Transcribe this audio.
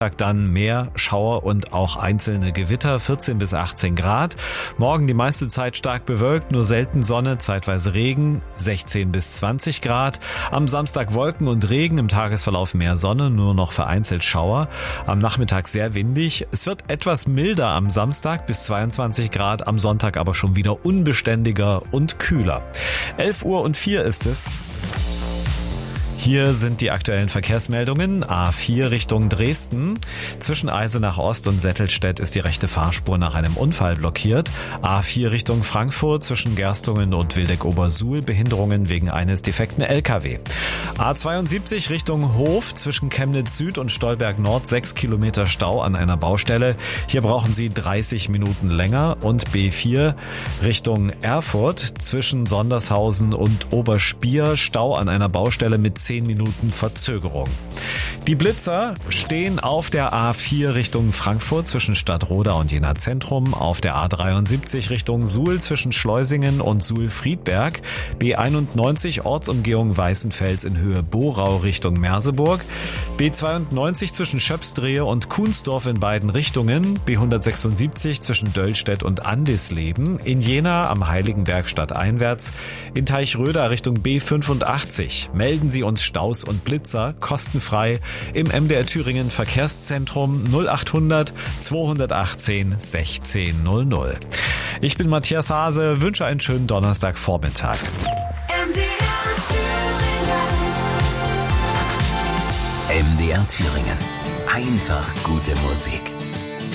Dann mehr Schauer und auch einzelne Gewitter, 14 bis 18 Grad. Morgen die meiste Zeit stark bewölkt, nur selten Sonne, zeitweise Regen, 16 bis 20 Grad. Am Samstag Wolken und Regen, im Tagesverlauf mehr Sonne, nur noch vereinzelt Schauer. Am Nachmittag sehr windig. Es wird etwas milder am Samstag bis 22 Grad, am Sonntag aber schon wieder unbeständiger und kühler. 11:04 Uhr ist es. Hier sind die aktuellen Verkehrsmeldungen. A4 Richtung Dresden. Zwischen Eisenach Ost und Settelstedt ist die rechte Fahrspur nach einem Unfall blockiert. A4 Richtung Frankfurt zwischen Gerstungen und Wildeck-Obersuhl Behinderungen wegen eines defekten LKW. A72 Richtung Hof zwischen Chemnitz Süd und Stolberg Nord 6 Kilometer Stau an einer Baustelle. Hier brauchen Sie 30 Minuten länger. Und B4 Richtung Erfurt zwischen Sondershausen und Oberspier Stau an einer Baustelle mit 10 Minuten Verzögerung. Die Blitzer stehen auf der A4 Richtung Frankfurt zwischen Stadtroda und Jena Zentrum, auf der A73 Richtung Suhl zwischen Schleusingen und Suhl-Friedberg, B91 Ortsumgehung Weißenfels in Höhe Borau Richtung Merseburg, B92 zwischen Schöpsdrehe und Kunsdorf in beiden Richtungen, B176 zwischen Döllstedt und Andisleben, in Jena am Heiligenberg stadteinwärts, in Teichröder Richtung B85. Melden Sie uns Staus und Blitzer kostenfrei im MDR Thüringen Verkehrszentrum 0800 218 1600. Ich bin Matthias Hase, wünsche einen schönen Donnerstagvormittag. MDR Thüringen. Einfach gute Musik.